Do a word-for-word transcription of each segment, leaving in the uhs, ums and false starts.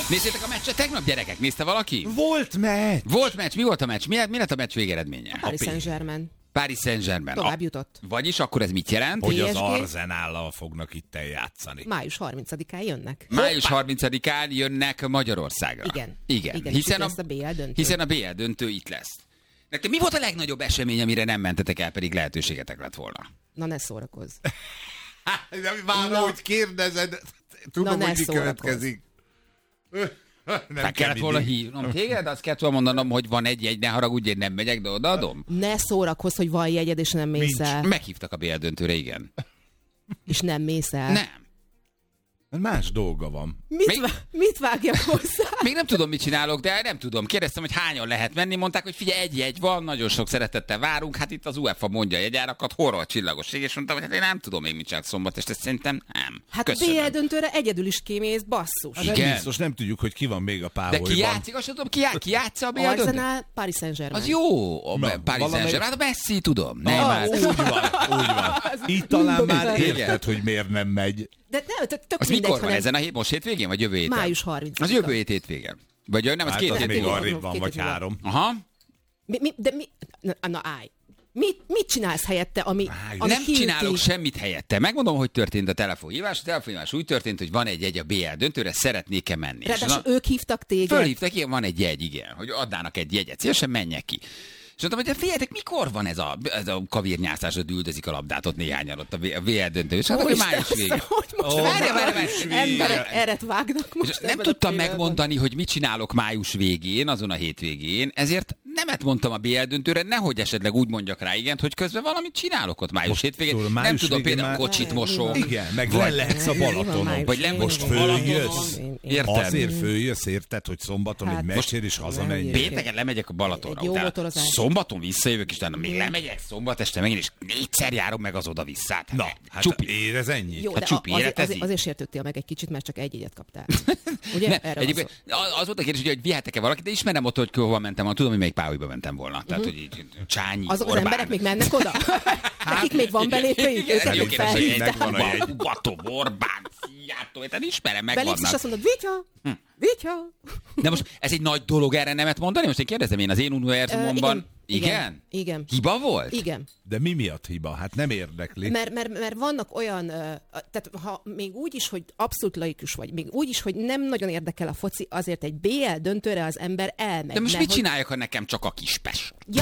Nézzétek a meccset tegnap, gyerekek? Nézte valaki? Volt meccs! Volt meccs. Mi volt a meccs? Mi, mi lett a meccs végeredménye? Paris Saint-Germain. Paris Saint-Germain. Tovább jutott. A, vagyis akkor ez mit jelent? Hogy pé es az gé? Arzenállal fognak itt eljátszani. Május harmincadikán jönnek. Május harmincadikán jönnek Magyarországra. Igen. Igen. Igen, Hiszen, itt a, lesz a bé el döntő. hiszen a bé el döntő itt lesz. Nektek mi volt a legnagyobb esemény, amire nem mentetek el, pedig lehetőségetek lett volna? Na ne szórakozz. Már Na. ahogy kérdezed, tudom, Na, ne hogy mi szórakozz. következik. Nem Meg kellett volna hívnom téged, azt kellett volna mondanom, hogy van egy-egy, ne haragudj, én nem megyek, de odaadom. Ne szórakozz, hogy van jegyed, és nem mész Nincs. el. Meghívtak a bé el döntőre, igen. És nem mész el. Nem. Más dolga van. Mit, Még- vá- mit vágjak hozzá? Még nem tudom, mit csinálok, de nem tudom. Kérdeztem, hogy hányan lehet menni, mondták, hogy figyelj, egy jegy van, nagyon sok szeretettel várunk, hát itt az UEFA mondja a jegyárakat, horror csillagos ég, és mondtam, hogy hát én nem tudom még mit csinálok szombat, és ezt szerintem nem. Hát a Köszönöm. bé el döntőre egyedül is kimész, basszus. Hát nem Igen. biztos, nem tudjuk, hogy ki van még a De páholyban. ki játszik, azt sem tudom, ki, já- ki játsza a bé el döntőt? Arsenal, Paris Saint-Germain. Az jó, a Na, Paris valamelyik- Saint-Germain, hát a Messi, tudom. Nem, Ah, hát. úgy van, úgy van. Így talán már Igen. érted, hogy miért nem megy. De nem, tök tök Az mindegy, mikor van hanem ezen a hét? Most hétvégén, vagy jövő héten? Május harmincadika. Az jövő hét hétvégén. Vagy nem, az Hát két az hét még múlva. arrébb van, Két vagy hét múlva. három. Aha. Mi, mi, de mi... Na, na állj. Mit, mit csinálsz helyette, ami, ami Nem kilti? csinálok semmit helyette. Megmondom, hogy történt a telefonhívás. A telefonhívás úgy történt, hogy van egy jegy a bé el döntőre, szeretnék-e menni. És Ráadásul na- ők hívtak téged. Fölhívtak, igen, van egy jegy, igen, hogy adnának egy jegyet. Szívesen menjek ki. És mondtam, hogy de figyeljetek, mikor van ez a, ez a kavírnyászás, hogy üldözik a labdát ott néhányan ott a bé el döntő. És hát Ó, hogy Isten, május vége. hogy most Ó, várja, várja, május várja. vége. emberek eret vágnak És most. nem ebben a tudtam pillanatban. megmondani, hogy mit csinálok május végén, azon a hétvégén, ezért nemet mondtam a bé el döntőre, nehogy esetleg úgy mondjak rá igent, hogy közben valamit csinálok ott május hétvégén. tudod, Nem május tudom, végén például már- kocsit Mi mosom. van? Igen, meg Vagy- le lehetsz a Mi van Balatonon. május Vagy nem végén? most Én- följössz. én- én- Érted? Azért följössz, érted, hogy szombaton Hát egy most- meccsér és hazamenj. Nem, Pénteken lemegyek a Balatonra, Egy jó utána motorozás. szombaton visszajövök, és utána még lemegyek szombat este megint, és négyszer járom meg az oda-visszát. Na, hát Csupi. ér ez ennyi. Jó, Hát de csupi, a- azért, életezi. azért, azért sértődtél meg egy kicsit, mert csak egy jegyet kaptál. Ugye? Ne, Erről egyébként van szó. az volt a kérdés, hogy vihetek-e valakit, de ismerem ott, hogy hova mentem, tudom, hogy melyik páholyba mentem volna. Tehát, hogy így Csányi, Azok az Orbán. emberek még mennek oda? Nekik még van belépőjük? Igen, Őket jó még kérdés, hogy felhívták? megvan a jegy. Ugató, Orbán, Szijjártó, tehát ismerem, Belépsz, és megvannak. azt mondod, Vitya, Vitya. De most ez egy nagy dolog erre nemet mondani? Most én kérdezem, én az én univerzumomban... Ö, igen? igen, igen. Hiba volt? Igen. De mi miatt hiba? Hát nem érdekli. Mert, mert, mert vannak olyan, ö, tehát ha még úgy is, hogy abszolút laikus vagy, még úgy is, hogy nem nagyon érdekel a foci, azért egy bé el döntőre az ember elmegy. De most mert mit csináljak, ha nekem csak a kispes? Hogy... Ja,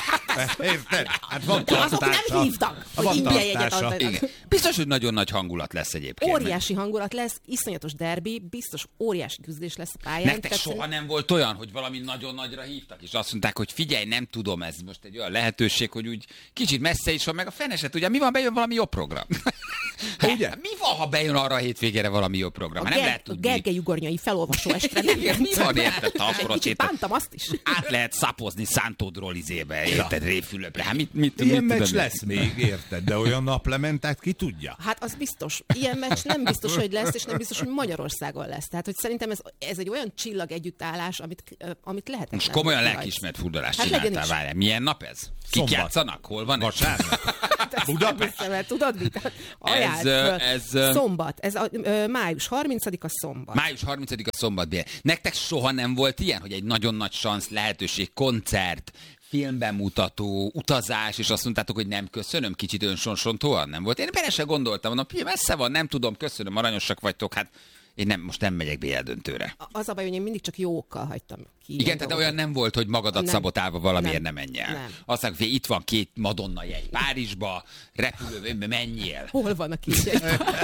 Érted? Hát van azok nem tartása. hívtak, Van hogy ingyen jegyet tartása. adnak. Igen. Biztos, hogy nagyon nagy hangulat lesz egyébként. Óriási hangulat lesz, iszonyatos derbi, biztos óriási küzdés lesz a pályán. Nektek tehát soha szerint- nem volt olyan, hogy valami nagyon nagyra hívtak, és azt mondták, hogy figyelj, nem tudom, ez most egy olyan lehetőség, hogy úgy kicsit messze is van, meg a feneset, ugye mi van, bejön valami jobb program? Ugye? Mi van, ha bejön arra a hétvégére valami jobb program? A, Hát nem Ger- lehet a tudni. Gergely ugornyai felolvasó estre nem Igen, mi van, érted? Ha Egy akkor kicsit ott bántam azt is. át lehet szapozni Szántódról izébe, érted, Révfülöpre. Hát mit, mit, Ilyen mit meccs tudom? lesz még, érted? De olyan naplementát ki tudja? Hát az biztos. Ilyen meccs nem biztos, hogy lesz, és nem biztos, hogy Magyarországon lesz. Tehát, hogy szerintem ez, ez egy olyan csillag együttállás, amit, ö, amit lehetetlen. Most komolyan rajta. lelkiismert furdalást Hát legyen csináltál, is. várjál. Milyen nap ez? Kik Szombat. játszanak? Hol van ez? Vasárnap? Hát ezt Budapest? nem hiszem el, tudod mit? Hát ajánld ö, föl. ez, ö, Szombat. Ez a, ö, május harmincadika szombat. május harmincadika szombat bél. Nektek soha nem volt ilyen, hogy egy nagyon nagy szansz, lehetőség, koncert, filmbemutató, utazás, és azt mondtátok, hogy nem köszönöm, kicsit önsonsontóan nem volt. Én bele se gondoltam, mondom, pi, messze van, nem tudom, köszönöm, aranyosak vagytok, hát én nem, most nem megyek bé el döntőre. Az a baj, hogy én mindig csak jókkal hagytam ki. Igen, ilyen tehát dolgokat. olyan nem volt, hogy magadat Nem. szabotálva valamiért nem, Nem. menj el. Nem. Aztán, hogy itt van két Madonna jegy Párizsba, repülőben menjél. Hol van a kis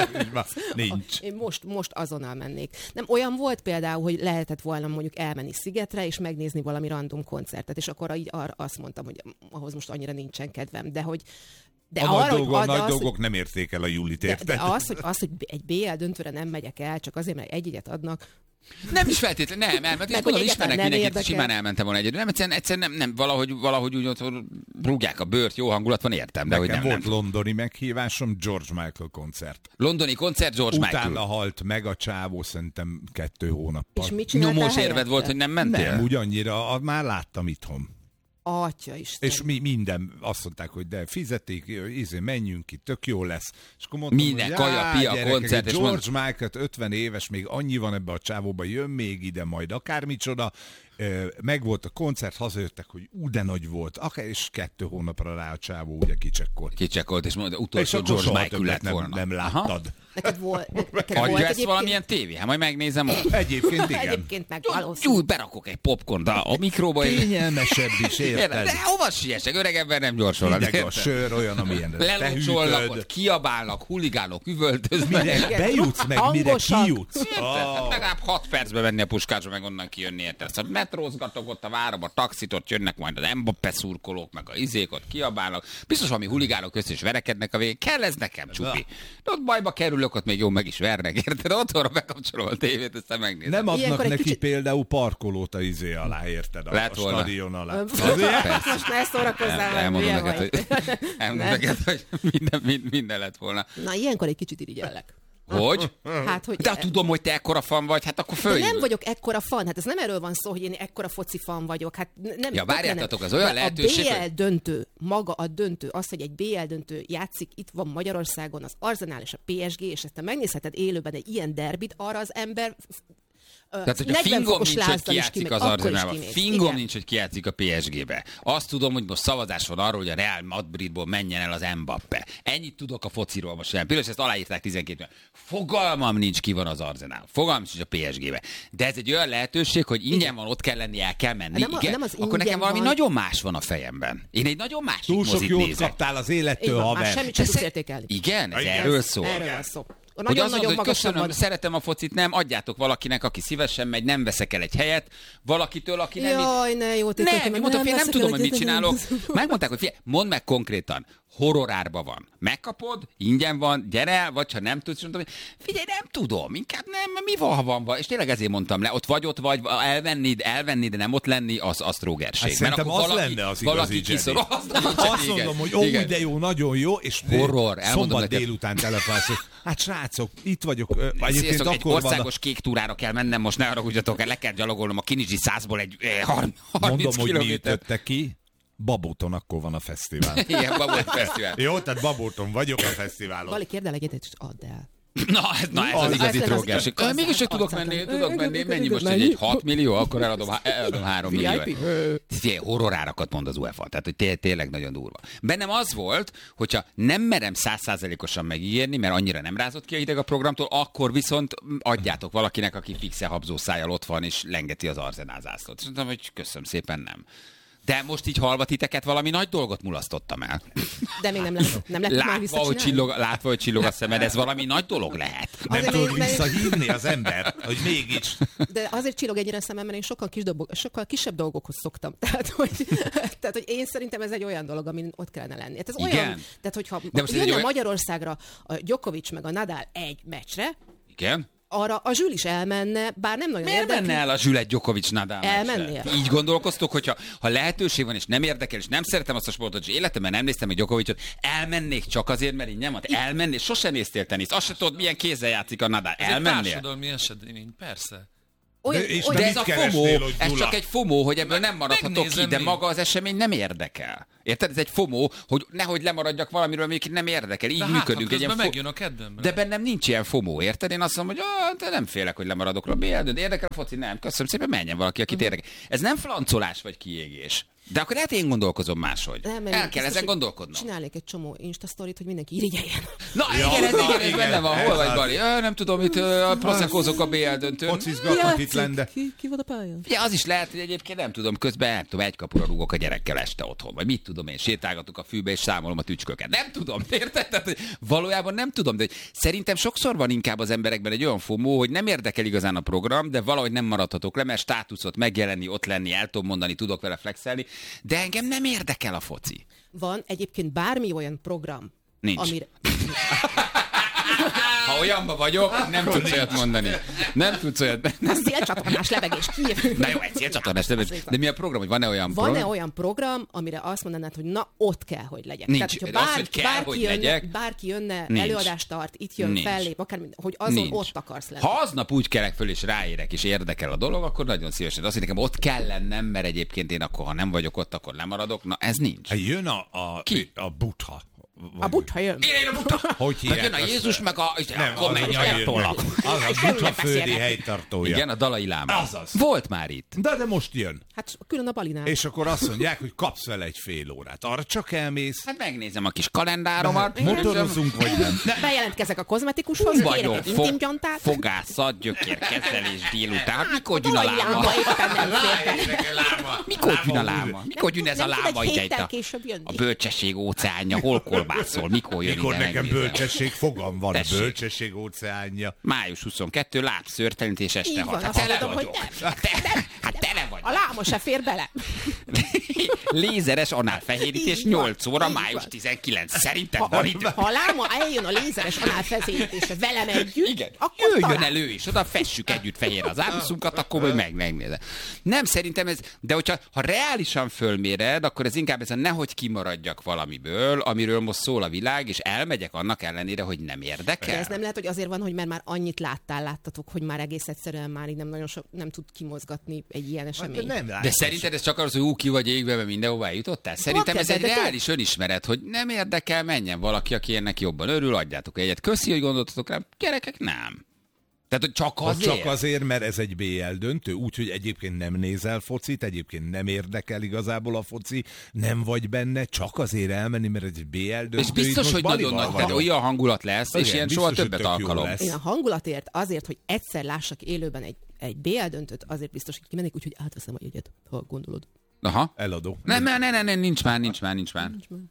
Nincs. Én most, most azonnal mennék. Nem, olyan volt például, hogy lehetett volna mondjuk elmenni Szigetre, és megnézni valami random koncertet, és akkor így arra azt mondtam, hogy ahhoz most annyira nincsen kedvem, de hogy de A nagy, hogy- dolgok, de nagy az, dolgok nem érték el a Julit, de, érted? de az, hogy, az, hogy egy bé el döntőre nem megyek el, csak azért, mert egy jegyet adnak, Nem is feltétlenül, nem, elment. Én hogy mondom, egyáltalán ismernek nem mindenkit, érdekel. simán elmentem volna egyedül. Nem, egyszerűen, egyszerűen nem, nem, valahogy, valahogy úgy otthon rúgják a bőrt, jó hangulat van, értem, de hogy Nekem nem, volt nem. londoni meghívásom, George Michael koncert. Londoni koncert, George Utána Michael. halt meg a csávó szerintem kettő hónappal. és mit csináltál Nyomós helyette? érved volt, hogy nem mentél? Nem, úgy annyira, a- már láttam itthon. Atya Isten. És mi minden azt mondták, hogy de fizetik, izé, menjünk ki, tök jó lesz. És akkor mondtam, minden hogy, kaja, pia, koncert. George mond... Michael, ötven éves, még annyi van ebbe a csávóba, jön még ide majd akármicsoda. Megvolt a koncert, hazajöttek, hogy ú, de nagy volt. Akár és kettő hónapra rá a csávó ugye kicsekkolt. Kicsekkolt, és mondta, utolsó és George Michael lett nem, volna. nem láttad. Aha. Neked volt, neked Adja volt ezt egyébként? valamilyen tévé? Hát majd megnézem ott. Egyébként igen. Egyébként meg valószínű. Jó, berakok egy popcorn a mikróba. Kényelmesebb is, érted? De hova siessek? Öreg ember nem gyorsul. Hideg a sör, olyan, amilyen te Lelocsolnak, ott hűtöd. kiabálnak, huligánok, üvöltöznek. Mire bejutsz, meg mire Hangosak. kijutsz. Hát legalább hat percbe menni a puskásba, meg onnan kijönni, érted? Szóval metrózgatok ott a várba, taxit, ott jönnek majd az Mbappé szurkolók, meg a izék, ott kiabálnak. Biztos valami huligánok össze is verekednek a végén. Kell ez nekem, csupi. De ott bajba kerülök, ott még jó meg is vernek, érted? Otthonra bekapcsolom a tévét, aztán megnézem. Nem adnak Ilyenkor egy neki kicsit- például parkolót a izé alá, érted? A, Lehet a volna. stadion alá. Most ne szórakozzál, Elmondom hülye neked, vagy. hogy, elmondom neked, hogy minden, minden, minden lett volna. Na, ilyenkor egy kicsit irigyellek. Hogy? Hát, hogy De ha tudom, hogy te ekkora fan vagy, hát akkor de följön. nem vagyok ekkora fan, hát ez nem erről van szó, hogy én ekkora foci fan vagyok. Hát n- nem, Ja, várjátok, nem. az olyan De lehetőség, A bé el hogy- döntő, maga a döntő, az, hogy egy bé el döntő játszik, itt van Magyarországon az Arsenal és a pé es gé, és ezt te megnézheted élőben egy ilyen derbit, arra az ember Tehát, hogy a fingom nincs, hogy kijátszik az Arzenálba. Fingom Igen. nincs, hogy kijátszik a pé es gébe. Azt tudom, hogy most szavazás van arról, hogy a Real Madridból menjen el az Mbappé. Ennyit tudok a fociról most nem. Például ezt aláírták tizenkét. Fogalmam nincs, ki van az Arzenál. Fogalmam nincs a pé es gébe. De ez egy olyan lehetőség, hogy ingyen van, ott kell lenni, el kell menni. Nem a- Igen? nem az Akkor nekem ingyen valami van. nagyon más van a fejemben. Én egy nagyon másik Túl sok mozit jót nézek. kaptál az Így élettől, van, már haver. semmit sem De tudsz sze- értékelni. Igen, ez Igen. erről szól. Erről van szó. Hogy azt mondod, Nagyon-nagyon hogy magasan köszönöm, van. szeretem a focit, nem, adjátok valakinek, aki szívesen megy, nem veszek el egy helyet, valakitől, aki nem... Jaj, ne, jó, Nem, tényleg, nem mondtam, hogy nem veszek tudom, el hogy mit egyet, csinálok. nem. Megmondták, hogy figyelj, mondd meg konkrétan, horrorárba van. Megkapod, ingyen van, gyere el, vagy ha nem tudsz, mondtam, hogy figyelj, nem tudom, inkább nem, mi van, ha van, van. És tényleg ezért mondtam le, ott vagy, ott vagy, elvenni, elvenni, de nem ott lenni, az asztrógerség. Hát szerintem az lenne az igazi valaki Jedi. kiszor, az Azt mondom, hogy ó, de jó, nagyon jó, és Horror, elmondom szombat neked. délután telefonálsz, hogy hát srácok, itt vagyok. Ö, Egyébként Sziasztok, egy akkor van a... országos kék túrára kell mennem, most ne haragudjatok, le kell gyalogolnom a Kinizsi százból egy eh, harminc Mondom, hogy mi kilométer. ütötte ki. Babóton akkor van a fesztivál. Igen, Babot Fesztivál. Jó, tehát Babóton vagyok a fesztiválon. Vali, kérd el egyet, és add el. Na, ez, na, ez az, Az- igazi ez az trógerség. igaz- Mégis, hogy tudok igazán. menni, tudok menni, Igen, mennyi igen, most, hogy mennyi? egy hat millió, akkor eladom, eladom három millió. vé i pé? Figyelj, horrorárakat mond az u ef á, tehát hogy té- tényleg nagyon durva. Bennem az volt, hogyha nem merem százszázalékosan megígérni, mert annyira nem rázott ki a hideg a programtól, akkor viszont adjátok valakinek, aki fixe habzó szájjal ott van, és lengeti az Arzenál zászlót. És mondtam, hogy köszönöm szépen, nem. De most így hallva titeket valami nagy dolgot mulasztottam el. De még nem lehet, nem lehet már Látva, hogy visszacsinálni? csillog, látva, hogy csillog a szemed, ez valami nagy dolog lehet. Nem Azért tudod még- mert- visszahívni az ember, hogy mégis. De azért csillog ennyire a szemem, mert én sokkal, kis dolgok, sokkal kisebb dolgokhoz szoktam. Tehát hogy, tehát, hogy én szerintem ez egy olyan dolog, amin ott kellene lenni. Hát ez Igen. olyan, tehát hogyha De most ez jönne egy olyan- Magyarországra a Djokovic meg a Nadal egy meccsre, Igen? arra a Zsül is elmenne, bár nem nagyon Miért érdekli. menne el a Zsület Djokovic Nadal meccsre? Elmennél? Így gondolkoztok, hogyha ha lehetőség van, és nem érdekel, és nem szeretem azt a sportot, és életemben nem néztem egy Djokovicot, elmennék csak azért, mert így nem ad. Elmennél, sosem néztél teniszt. Azt se tudod, milyen kézzel játszik a Nadal. Ez egy Elmennél? társadalmi esedmény, persze. Olyan, De- és olyan, De mit ez a keresnél, FOMO, hogy ez Gyula? csak egy FOMO, hogy ebből nem maradhatok ki, megnézem de még. maga az esemény nem érdekel. Érted? Ez egy FOMO, hogy nehogy lemaradjak valamiről, amik nem érdekel. Így De hát, működünk. ha Egy ilyen közben fo- megjön a kedvembe. De bennem nincs ilyen FOMO, érted? Én azt mondom, hogy ah, de nem félek, hogy lemaradok róla. Miért? De érdekel a foci? Nem. Köszönöm szépen, menjen valaki, akit Mhm. érdekel. Ez nem flancolás vagy kiégés. De akkor lehet én gondolkozom máshogy. Nem, mert El kell biztos, ezen hogy gondolkodnom. Csinálnék egy csomó Insta-sztorit, hogy mindenki irigyeljen. Na Ja, igen, ez, na, igen, ez igen, benne van. ez Hol vagy, az. Bali? Ö, nem tudom, itt ö, proszekkózok a bé el döntőn. Focizgatnak itt lenne. Ki, ki volt a pályán? Ugye az is lehet, hogy egyébként nem tudom, közben nem tudom, egy kapura rúgok a gyerekkel este otthon, vagy mit tudom én, sétálgatok a fűbe és számolom a tücsköket. Nem tudom, érted? Tehát, hogy valójában nem tudom, de hogy szerintem sokszor van inkább az emberekben egy olyan FOMO, hogy nem érdekel igazán a program, de valahogy nem maradhatok le, mert státuszot megjelenni, ott lenni, el tudom mondani, tudok vele flexelni, de engem nem érdekel a foci. Van egyébként bármi olyan program, Nincs. amire... Ha olyanban vagyok, nem tudsz olyat mondani. Nem tudsz olyat. A szélcsatornás lebegés kijövünk. Na jó, egy szélcsatornás lebegés. De mi a program, hogy van-e olyan Van-e program? olyan program, amire azt mondanád, hogy na, ott kell, hogy legyek? Nincs. Tehát, hogyha Az, bár, hogy kell, bárki, hogy jönne, legyek. bárki jönne, Nincs. előadást tart, itt jön, Nincs. fellép, akár, hogy azon Nincs. ott akarsz lenni. Ha aznap úgy kelek föl, és ráérek, és érdekel a dolog, akkor nagyon szívesen. Azt, hogy nekem ott kell lennem, mert egyébként én akkor, ha nem vagyok ott, akkor lemaradok. Na, ez nincs. Hát jön a, a, Ki? a Buddha. A Buddha jön. Én a Buddha! Hogy Hát hívják jön a azt? Jézus, meg a... Nem, akkor az menj a el jön tollak. meg. Az a Buddha földi helytartója. Igen, a Dalai Láma. Azaz. Volt már itt. De, de most jön. Hát külön a balinál. És akkor azt mondják, hogy kapsz vele egy fél órát. Arra csak elmész. Hát megnézem a kis kalendáromat. Motorozunk, vagy nem? Ne, Bejelentkezek a kozmetikushoz, Vagyok, kérek egy fog, intimgyantát. fogászat, gyökérkezelés délután. Hát mikor jön a Dalai láma? Láma éppen nem férte. Mikor jön a láma? Mikor jön ez a Nem tud láma egy ide? héttel itt a- később jönni. A bölcsesség óceánja, hol kolbászol? Mikor jön mikor ide? nekem megnézem? bölcsesség fogam van, Tessék. a bölcsesség óceánja. május huszonkettő, lábszőrtelenítés este Így hat. van, Hát azt tele mondom, vagyok. hogy nem. Hát te- Hát tele vagy. A láma se fér bele. Lézeres análfehérítés Így van, nyolc óra, így május van. tizenkilenc. Szerintem Ha, van idő. ha a láma eljön a lézeres análfezérítésre velem együtt, Igen, akkor jöjjön talán. elő, és oda fessük együtt fehér az ábuszunkat, akkor majd meg, megnézem. Nem, szerintem ez, de hogyha ha reálisan fölméred, akkor ez inkább ez a nehogy kimaradjak valamiből, amiről most szól a világ, és elmegyek annak ellenére, hogy nem De érdekel. ez nem lehet, hogy azért van, hogy mert már annyit láttál, láttatok, hogy már egész egyszerűen már így nem nagyon sok, nem tud kimozgatni egy ilyen esemény. Nem De látsz. szerinted ez csak az, hogy ú, ki vagy égve, mert mindenhová eljutottál? Szerintem ez egy de- de- reális önismeret, hogy nem érdekel, menjen valaki, aki ennek jobban örül, adjátok egyet. Köszi, hogy gondoltatok rám. Gyerekek, nem. Tehát, hogy csak Ha azért. csak azért, mert ez egy bé el döntő, úgyhogy egyébként nem nézel focit, egyébként nem érdekel igazából a foci, nem vagy benne, csak azért elmenni, mert ez egy bé el döntő. És biztos, itt hogy most nagyon Balival nagy, tehát vagyok. olyan hangulat lesz, és Igen, ilyen biztos, soha hogy többet tök jó alkalom. lesz. Én a hangulatért, azért, hogy egyszer lássak élőben egy, egy bé el döntőt, azért biztos, hogy kimennék, úgyhogy átveszem a jegyet, ha gondolod. Aha. Eladó. Nem, nem, nem, nem, nincs már, nincs már, nincs már. Nincs már.